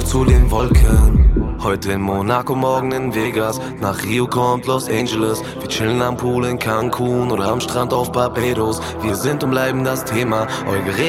zu den Wolken. Heute in Monaco, morgen in Vegas. Nach Rio kommt Los Angeles. Wir chillen am Pool in Cancun oder am Strand auf Barbados. Wir sind und bleiben das Thema. Eure